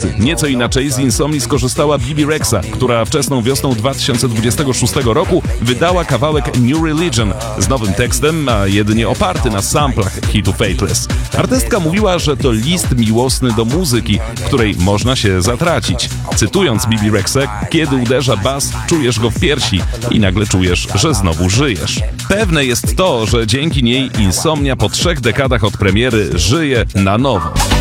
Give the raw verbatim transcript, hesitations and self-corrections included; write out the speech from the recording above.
pracy. Nieco inaczej z Insomni skorzystała Bebe Rexha, która wczesną wiosną dwa tysiące dwudziestego szóstego roku wydała kawałek New Religion z nowym tekstem, a jedynie oparty na samplach hitu Faithless. Artystka mówiła, że to list miłosny do muzyki, w której można się zatracić. Cytując Bebe Rexhę, kiedy uderza bas, czujesz go w piersi i nagle czujesz, że znowu żyjesz. Pewne jest to, że dzięki niej Insomnia po trzech dekadach od premiery żyje na nowo.